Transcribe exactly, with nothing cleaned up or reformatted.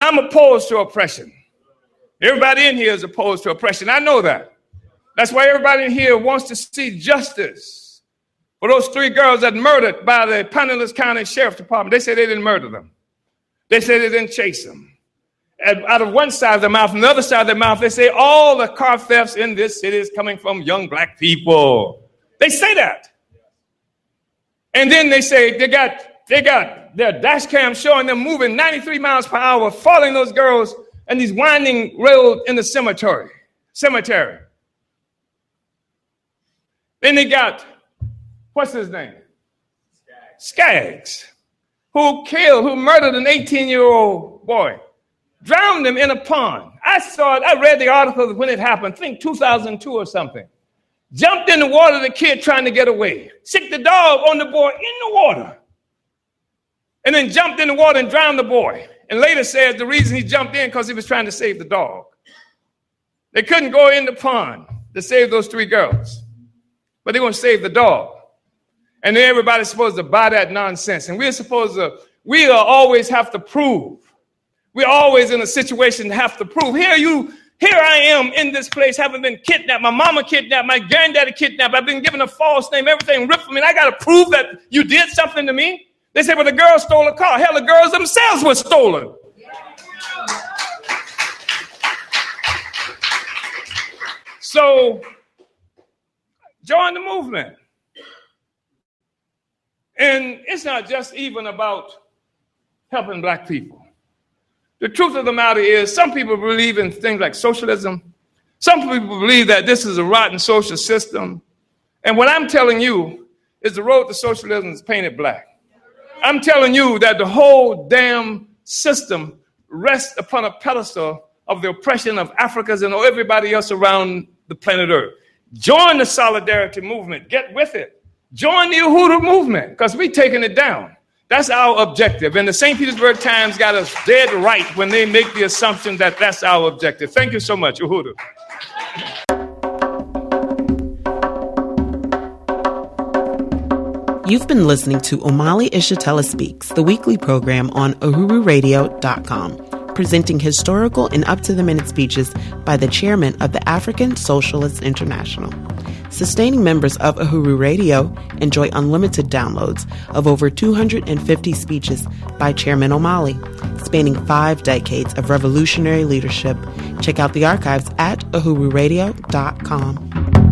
I'm opposed to oppression. Everybody in here is opposed to oppression. I know that. That's why everybody in here wants to see justice for those three girls that murdered by the Pinellas County Sheriff's Department. They say they didn't murder them. They say they didn't chase them. And out of one side of their mouth and the other side of their mouth, they say all the car thefts in this city is coming from young black people. They say that. And then they say they got they got their dash cam showing them moving ninety-three miles per hour, following those girls in these winding roads in the cemetery. Cemetery. Then they got, what's his name? Skaggs. Skaggs, who killed, who murdered an eighteen-year-old boy. Drowned him in a pond. I saw it. I read the article when it happened, I think two thousand two or something. Jumped in the water, the kid trying to get away. Sicked the dog on the boy in the water. And then jumped in the water and drowned the boy. And later said the reason he jumped in because he was trying to save the dog. They couldn't go in the pond to save those three girls. But they want to save the dog. And then everybody's supposed to buy that nonsense. And we're supposed to, we always have to prove. We're always in a situation to have to prove. Here you, here I am in this place, having been kidnapped. My mama kidnapped, my granddaddy kidnapped. I've been given a false name, everything ripped from me. And I got to prove that you did something to me. They say, well, the girls stole a car. Hell, the girls themselves were stolen. So, join the movement. And it's not just even about helping black people. The truth of the matter is some people believe in things like socialism. Some people believe that this is a rotten social system. And what I'm telling you is the road to socialism is painted black. I'm telling you that the whole damn system rests upon a pedestal of the oppression of Africans and everybody else around the planet Earth. Join the solidarity movement. Get with it. Join the Uhuru movement because we're taking it down. That's our objective. And the Saint Petersburg Times got us dead right when they make the assumption that that's our objective. Thank you so much, Uhuru. You've been listening to Omali Ishitella Speaks, the weekly program on uhuru radio dot com, presenting historical and up-to-the-minute speeches by the chairman of the African Socialist International. Sustaining members of Uhuru Radio enjoy unlimited downloads of over two hundred fifty speeches by Chairman Omali, spanning five decades of revolutionary leadership. Check out the archives at uhuru radio dot com.